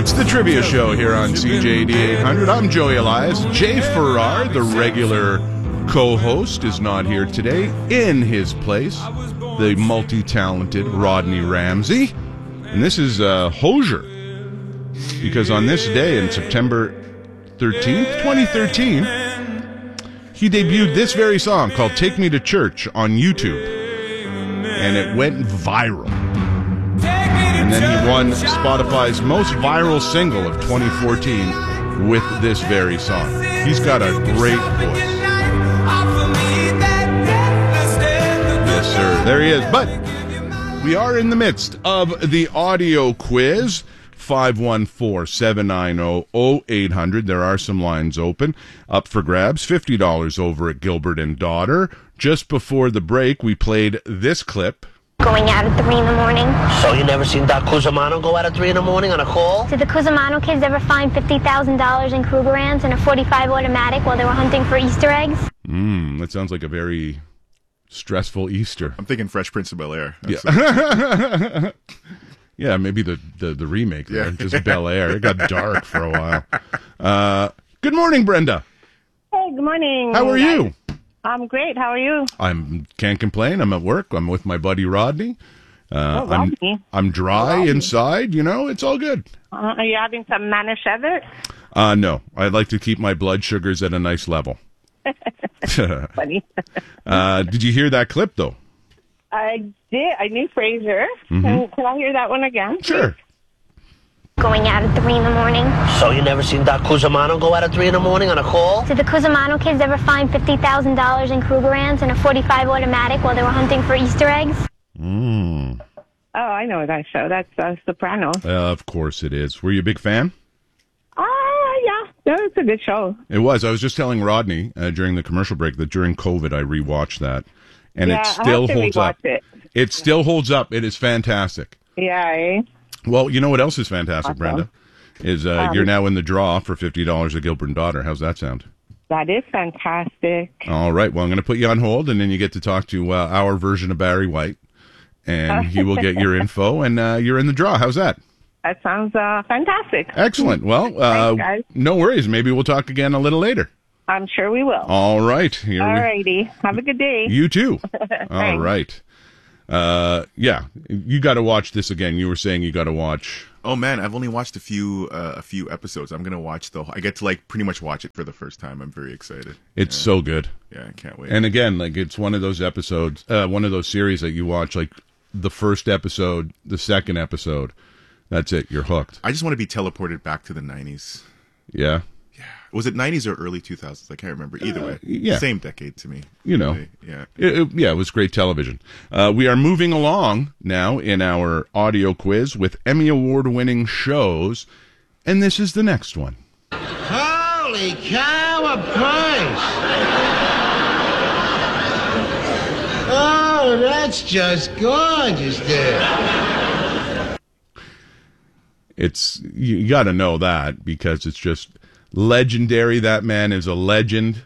It's the trivia show here on CJD 800. I'm Joey Elias. Jay Farrar, the regular co-host, is not here today. In his place, the multi-talented Rodney Ramsey. And this is Hozier. Because on this day, in September 13th, 2013, he debuted this very song called Take Me to Church on YouTube. And it went viral. And then he won Spotify's most viral single of 2014 with this very song. He's got a great voice. Yes, sir. There he is. But we are in the midst of the audio quiz. 514-790-0800. There are some lines open. Up for grabs. $50 over at Gilbert and Daughter. Just before the break, we played this clip. Going out at 3 in the morning. So you never seen Doc Cusimano go out at 3 in the morning on a call? Did the Cusimano kids ever find $50,000 in Krugerrands and a .45 automatic while they were hunting for Easter eggs? That sounds like a very stressful Easter. I'm thinking Fresh Prince of Bel-Air. Yeah. Yeah, maybe the remake there, just Bel-Air. It got dark for a while. Good morning, Brenda. Hey, good morning. How are you? I'm great. How are you? Can't complain. I'm at work. I'm with my buddy Rodney. Rodney. I'm dry inside. You know, it's all good. Are you having some Manischewitz? No. I'd like to keep my blood sugars at a nice level. Funny. Did you hear that clip, though? I did. I knew Fraser. Mm-hmm. Can I hear that one again? Sure. Going out at 3 in the morning. So you never seen Doc Cusimano go out at 3 in the morning on a call? Did the Cusimano kids ever find $50,000 in Krugerrands and a .45 automatic while they were hunting for Easter eggs? Oh, I know that show. That's Sopranos. Of course it is. Were you a big fan? Yeah. That was a good show. It was. I was just telling Rodney during the commercial break that during COVID I rewatched that. And it still holds up. It still holds up. It is fantastic. Yeah, eh? Well, you know what else is fantastic, Brenda? Is you're now in the draw for $50 at Gilbert and Daughter. How's that sound? That is fantastic. All right. Well, I'm going to put you on hold, and then you get to talk to our version of Barry White, and he will get your info, and you're in the draw. How's that? That sounds fantastic. Excellent. Well, Thanks, guys. No worries. Maybe we'll talk again a little later. I'm sure we will. All right. All righty. Have a good day. You too. All right. Yeah, you got to watch this again. You were saying you got to watch. Oh man, I've only watched a few episodes. I'm gonna watch I get to pretty much watch it for the first time. I'm very excited. It's so good. Yeah, I can't wait. And again, it's one of those episodes, one of those series that you watch the first episode, the second episode. That's it. You're hooked. I just want to be teleported back to the 90s. Yeah. Was it 90s or early 2000s? I can't remember. Either way. Yeah. Same decade to me. You know. Yeah. It was great television. We are moving along now in our audio quiz with Emmy Award-winning shows, and this is the next one. Holy cow, a price! Oh, that's just gorgeous there. You got to know that because it's just legendary. That man is a legend.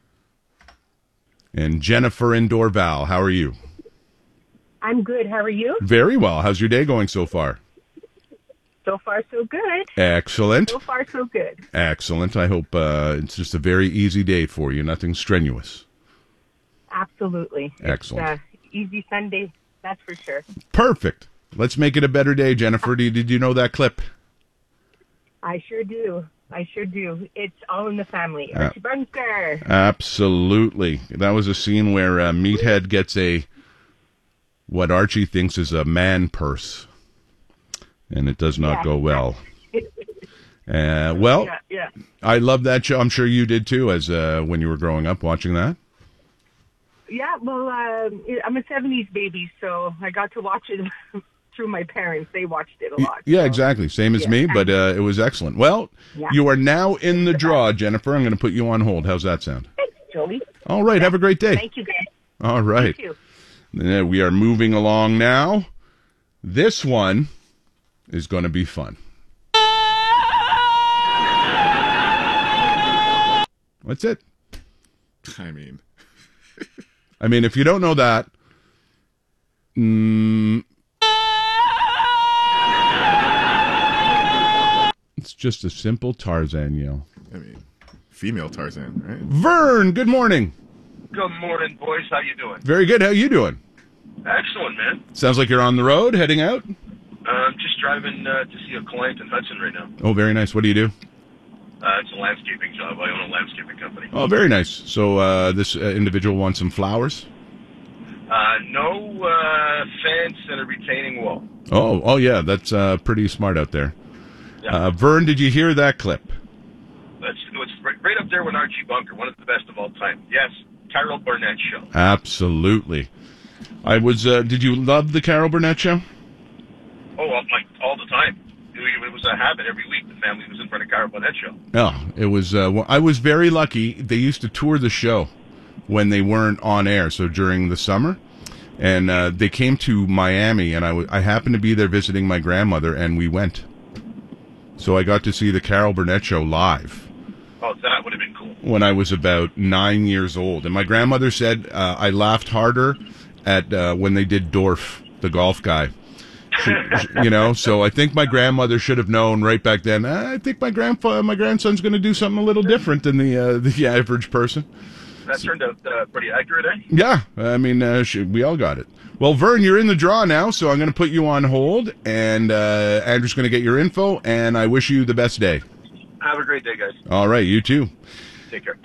And Jennifer in Dorval, how are you? I'm good. How are you? Very well. How's your day going so far? So far, so good. Excellent. So far, so good. Excellent. I hope it's just a very easy day for you. Nothing strenuous. Absolutely. Excellent. Easy Sunday, that's for sure. Perfect. Let's make it a better day, Jennifer. Did you know that clip? I sure do. It's All in the Family. Archie Bunker. Absolutely. That was a scene where Meathead gets what Archie thinks is a man purse. And it does not go well. Yeah. I love that show. I'm sure you did too, as when you were growing up watching that. Yeah, well, I'm a 70s baby, so I got to watch it through my parents. They watched it a lot. Yeah, exactly. Same as me, but it was excellent. Well, you are now in the draw, Jennifer. I'm going to put you on hold. How's that sound? Thanks, Joey. All right. Have a great day. Thank you, guys. All right. Thank you. We are moving along now. This one is going to be fun. What's it? I mean, if you don't know that, just a simple Tarzan yell. I mean, female Tarzan, right? Vern, good morning. Good morning, boys. How you doing? Very good. How you doing? Excellent, man. Sounds like you're on the road, heading out? I'm just driving to see a client in Hudson right now. Oh, very nice. What do you do? It's a landscaping job. I own a landscaping company. Oh, very nice. So this individual wants some flowers? No fence and a retaining wall. Oh, yeah. That's pretty smart out there. Yeah. Vern, did you hear that clip? It's right up there with Archie Bunker, one of the best of all time. Yes, Carol Burnett show. Absolutely. I was. Did you love the Carol Burnett show? Oh, like all the time. It was a habit every week. The family was in front of Carol Burnett show. Oh, it was. I was very lucky. They used to tour the show when they weren't on air, so during the summer. And they came to Miami, and I happened to be there visiting my grandmother, and we went. So I got to see the Carol Burnett show live. Oh, that would have been cool. When I was about 9 years old. And my grandmother said I laughed harder at when they did Dorf, the golf guy. So I think my grandmother should have known right back then, I think my grandson's going to do something a little different than the average person. That turned out pretty accurate, eh? Yeah, I mean, we all got it. Well, Vern, you're in the draw now, so I'm going to put you on hold, and Andrew's going to get your info, and I wish you the best day. Have a great day, guys. All right, you too. Take care.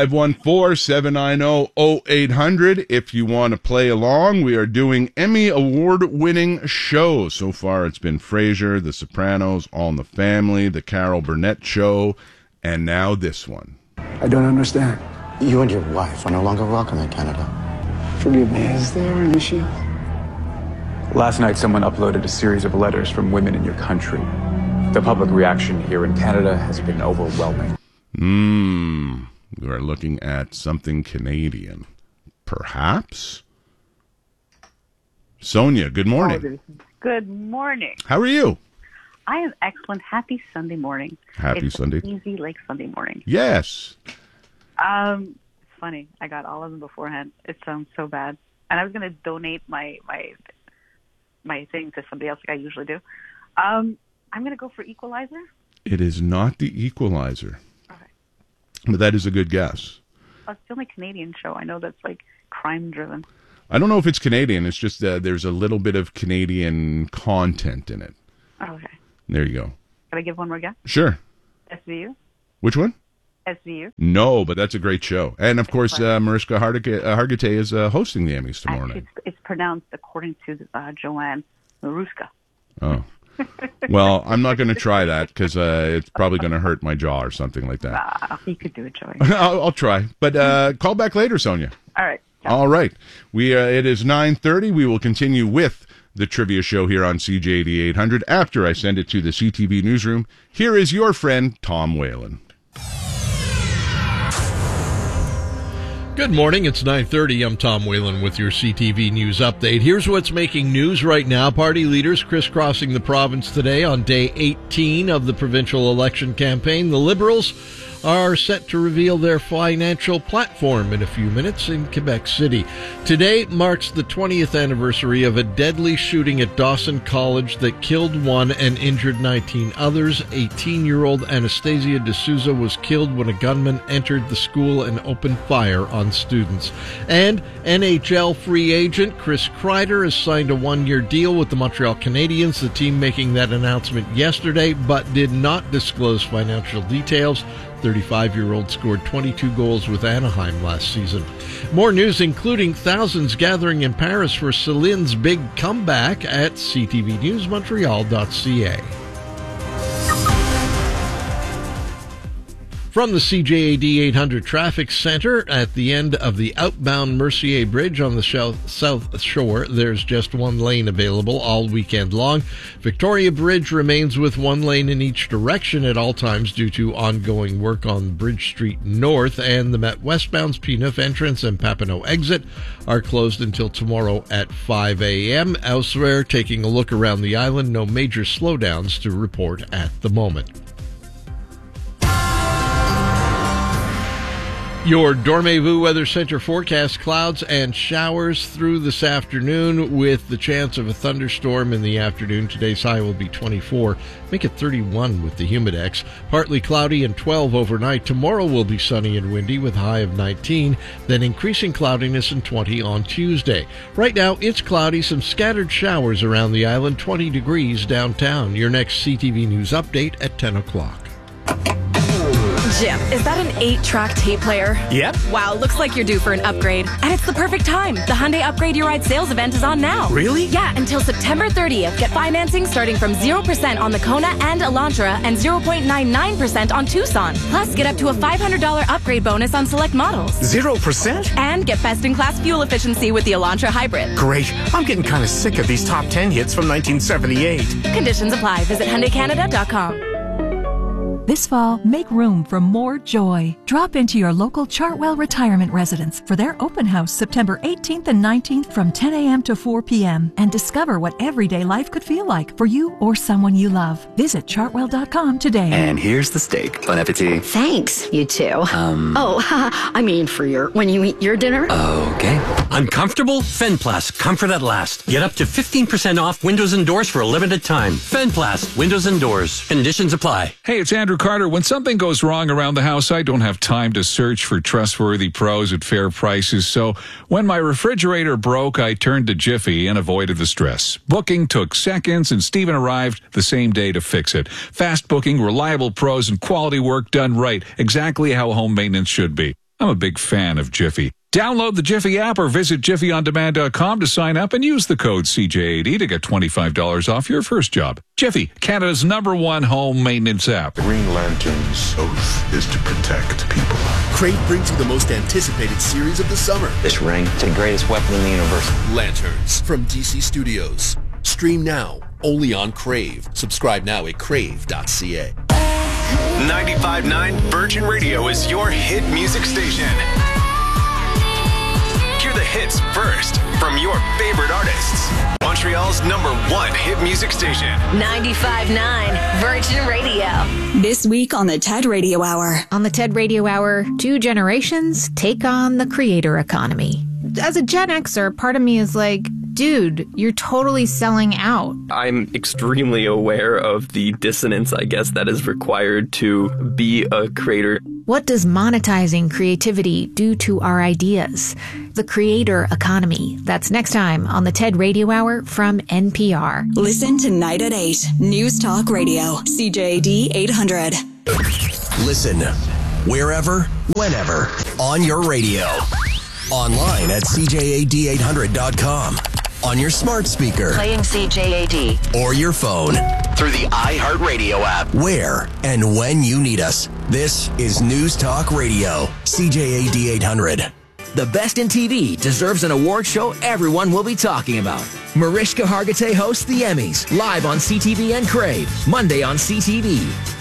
514-790-0800 if you want to play along. We are doing Emmy Award-winning shows. So far, it's been Frasier, The Sopranos, All in the Family, The Carol Burnett Show, and now this one. I don't understand. You and your wife are no longer welcome in Canada. Forgive me, is there an issue? Last night, someone uploaded a series of letters from women in your country. The public reaction here in Canada has been overwhelming. We are looking at something Canadian. Perhaps? Sonia, good morning. Good morning. How are you? I am excellent. Happy Sunday morning. Happy Sunday. Easy like Sunday morning. Yes. It's funny. I got all of them beforehand. It sounds so bad. And I was going to donate my thing to somebody else like I usually do. I'm going to go for Equalizer. It is not the Equalizer. Okay. But that is a good guess. Oh, it's the only Canadian show. I know that's like crime-driven. I don't know if it's Canadian. It's just there's a little bit of Canadian content in it. Oh, okay. There you go. Can I give one more guess? Sure. SVU? Which one? SVU. No, but that's a great show. And, of course, Mariska Hargitay is hosting the Emmys tomorrow night. It's pronounced according to Joanne Maruska. Oh. Well, I'm not going to try that because it's probably going to hurt my jaw or something like that. You could do it, Joey. I'll try. But call back later, Sonia. All right. All right. It is 9:30. We will continue with the trivia show here on CJAD 800 after I send it to the CTV newsroom. Here is your friend, Tom Whalen. Good morning. It's 9:30. I'm Tom Whalen with your CTV News Update. Here's what's making news right now. Party leaders crisscrossing the province today on day 18 of the provincial election campaign. The Liberals are set to reveal their financial platform in a few minutes in Quebec City. Today marks the 20th anniversary of a deadly shooting at Dawson College that killed one and injured 19 others. 18-year-old Anastasia D'Souza was killed when a gunman entered the school and opened fire on students. And NHL free agent Chris Kreider has signed a one-year deal with the Montreal Canadiens, the team making that announcement yesterday, but did not disclose financial details. 35-year-old scored 22 goals with Anaheim last season. More news, including thousands gathering in Paris for Celine's big comeback at ctvnewsmontreal.ca. From the CJAD 800 Traffic Center at the end of the outbound Mercier Bridge on the South Shore, there's just one lane available all weekend long. Victoria Bridge remains with one lane in each direction at all times due to ongoing work on Bridge Street North, and the Met westbound's P9 entrance and Papineau exit are closed until tomorrow at 5 a.m. Elsewhere, taking a look around the island, no major slowdowns to report at the moment. Your Dormez-vous Weather Center forecast: clouds and showers through this afternoon with the chance of a thunderstorm in the afternoon. Today's high will be 24. Make it 31 with the Humidex. Partly cloudy and 12 overnight. Tomorrow will be sunny and windy with a high of 19. Then increasing cloudiness and 20 on Tuesday. Right now it's cloudy. Some scattered showers around the island. 20 degrees downtown. Your next CTV News update at 10 o'clock. Jim, is that an 8-track tape player? Yep. Wow, looks like you're due for an upgrade. And it's the perfect time. The Hyundai Upgrade Your Ride sales event is on now. Really? Yeah, until September 30th. Get financing starting from 0% on the Kona and Elantra and 0.99% on Tucson. Plus, get up to a $500 upgrade bonus on select models. 0%? And get best-in-class fuel efficiency with the Elantra Hybrid. Great. I'm getting kind of sick of these top 10 hits from 1978. Conditions apply. Visit HyundaiCanada.com. This fall, make room for more joy. Drop into your local Chartwell Retirement Residence for their open house September 18th and 19th from 10 a.m. to 4 p.m. and discover what everyday life could feel like for you or someone you love. Visit chartwell.com today. And here's the steak. Bon appetit. Thanks, you too. I mean for when you eat your dinner. Okay. Uncomfortable? Fenplast. Comfort at last. Get up to 15% off windows and doors for a limited time. Fenplast. Windows and doors. Conditions apply. Hey, it's Andrew Carter. When something goes wrong around the house, I don't have time to search for trustworthy pros at fair prices. So when my refrigerator broke, I turned to Jiffy and avoided the stress. Booking took seconds, and Steven arrived the same day to fix it. Fast booking, reliable pros, and quality work done right. Exactly how home maintenance should be. I'm a big fan of Jiffy. Download the Jiffy app or visit jiffyondemand.com to sign up and use the code CJAD to get $25 off your first job. Jiffy, Canada's #1 home maintenance app. Green Lantern's oath is to protect people. Crave brings you the most anticipated series of the summer. This ring is the greatest weapon in the universe. Lanterns from DC Studios. Stream now, only on Crave. Subscribe now at crave.ca. 95.9 Virgin Radio is your hit music station. Hear the hits first from your favorite artists. Montreal's #1 hit music station. 95.9 Virgin Radio. This week on the TED Radio Hour. On the TED Radio Hour, 2 generations take on the creator economy. As a Gen Xer, part of me is like, dude, you're totally selling out. I'm extremely aware of the dissonance, I guess, that is required to be a creator. What does monetizing creativity do to our ideas? The creator economy. That's next time on the TED Radio Hour from NPR. Listen tonight at 8. News Talk Radio. CJAD 800. Listen wherever, whenever, on your radio. Online at CJAD800.com. On your smart speaker. Playing CJAD. Or your phone. Through the iHeartRadio app. Where and when you need us. This is News Talk Radio. CJAD 800. The Best in TV deserves an award show everyone will be talking about. Mariska Hargitay hosts the Emmys, live on CTV and Crave, Monday on CTV.